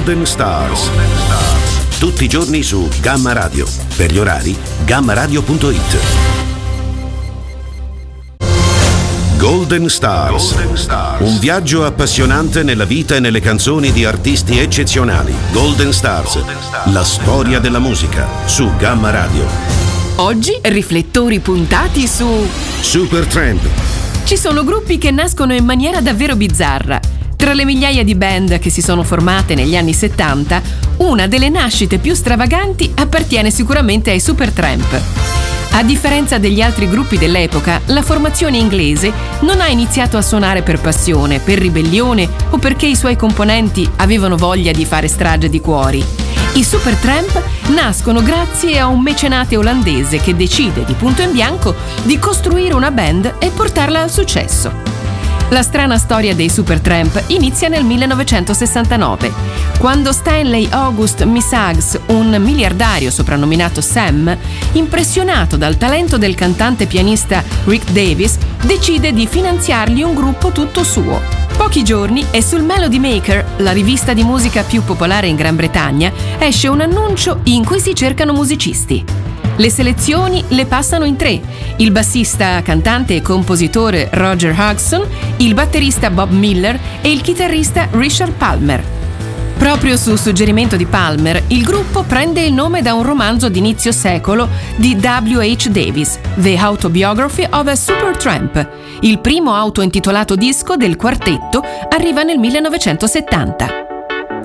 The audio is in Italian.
Golden Stars. Tutti i giorni su Gamma Radio. Per gli orari, gammaradio.it. Golden Stars. Un viaggio appassionante nella vita e nelle canzoni di artisti eccezionali. Golden Stars. La storia della musica su Gamma Radio. Oggi riflettori puntati su Supertramp. Ci sono gruppi che nascono in maniera davvero bizzarra. Tra le migliaia di band che si sono formate negli anni 70, una delle nascite più stravaganti appartiene sicuramente ai Supertramp. A differenza degli altri gruppi dell'epoca, la formazione inglese non ha iniziato a suonare per passione, per ribellione o perché i suoi componenti avevano voglia di fare strage di cuori. I Supertramp nascono grazie a un mecenate olandese che decide di punto in bianco di costruire una band e portarla al successo. La strana storia dei Supertramp inizia nel 1969, quando Stanley August Missags, un miliardario soprannominato Sam, impressionato dal talento del cantante pianista Rick Davies, decide di finanziargli un gruppo tutto suo. Pochi giorni e sul Melody Maker, la rivista di musica più popolare in Gran Bretagna, esce un annuncio in cui si cercano musicisti. Le selezioni le passano in 3: il bassista, cantante e compositore Roger Hodgson, il batterista Bob Miller e il chitarrista Richard Palmer. Proprio su suggerimento di Palmer, il gruppo prende il nome da un romanzo d'inizio secolo di W.H. Davies, The Autobiography of a Supertramp. Il primo autointitolato disco del quartetto arriva nel 1970.